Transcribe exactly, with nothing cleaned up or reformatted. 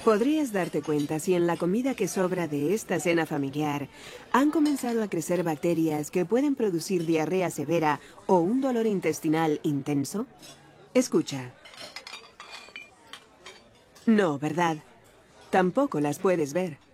Podrías darte cuenta si en la comida que sobra de esta cena familiar han comenzado a crecer bacterias que pueden producir diarrea severa o un dolor intestinal intenso. Escucha. No, ¿verdad? Tampoco las puedes ver.